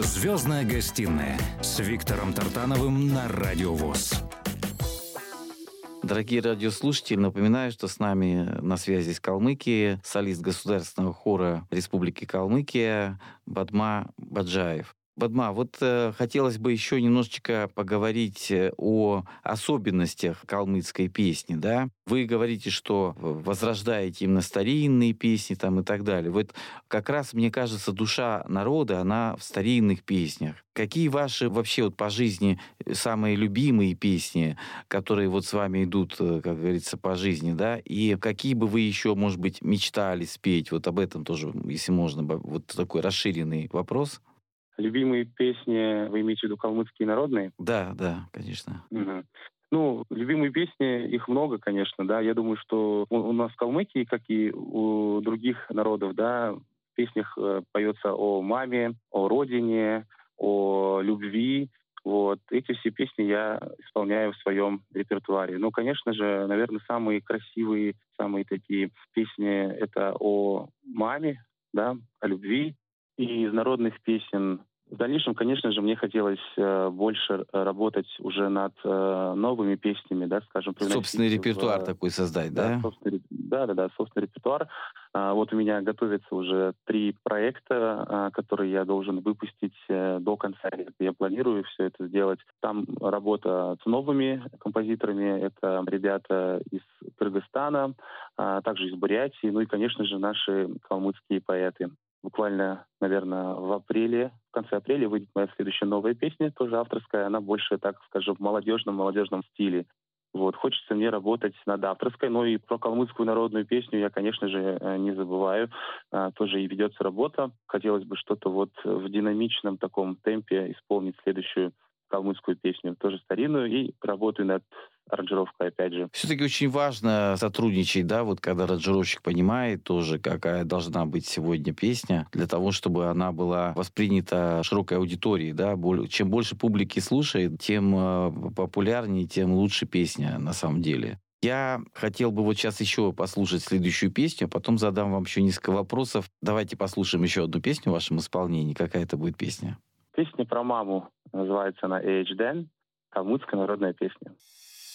«Звездная гостиная» с Виктором Тартановым на Радио ВОС. Дорогие радиослушатели, напоминаю, что с нами на связи из Калмыкии солист государственного хора Республики Калмыкия Бадма Баджаев. Бадма, вот хотелось бы еще немножечко поговорить о особенностях калмыцкой песни, да? Вы говорите, что возрождаете именно старинные песни там и так далее. Вот как раз, мне кажется, душа народа, она в старинных песнях. Какие ваши вообще вот по жизни самые любимые песни, которые вот с вами идут, как говорится, по жизни, да? И какие бы вы еще, может быть, мечтали спеть? Вот об этом тоже, если можно, вот такой расширенный вопрос. Любимые песни, вы имеете в виду калмыцкие народные? Да, конечно. Мгм. Ну, любимые песни, их много, конечно, да. Я думаю, что у нас в Калмыкии, как и у других народов, да, в песнях поется о маме, о родине, о любви. Вот. Эти все песни я исполняю в своем репертуаре. Ну, конечно же, наверное, самые красивые, самые такие песни — это о маме, да, о любви. И из народных песен в дальнейшем, конечно же, мне хотелось больше работать уже над новыми песнями, да, скажем, Собственный репертуар такой создать, да? Собственный репертуар. Вот у меня готовится уже 3 проекта, которые я должен выпустить до конца лета. Я планирую все это сделать. Там работа с новыми композиторами. Это ребята из Кыргызстана, также из Бурятии, ну и, конечно же, наши калмыцкие поэты. Буквально, наверное, в конце апреля выйдет моя следующая новая песня, тоже авторская. Она больше, так скажем, в молодежном стиле. Вот. Хочется мне работать над авторской, но и про калмыцкую народную песню я, конечно же, не забываю. Тоже и ведется работа. Хотелось бы что-то вот в динамичном таком темпе исполнить следующую калмыцкую песню, тоже старинную, и работаю над аранжировкой, опять же. Все-таки очень важно сотрудничать, да, вот когда аранжировщик понимает тоже, какая должна быть сегодня песня, для того, чтобы она была воспринята широкой аудиторией, да. Чем больше публики слушает, тем популярнее, тем лучше песня на самом деле. Я хотел бы вот сейчас еще послушать следующую песню, а потом задам вам еще несколько вопросов. Давайте послушаем еще одну песню в вашем исполнении. Какая это будет песня? Песня про маму. Называется она «Эйчден». Калмыцкая народная песня.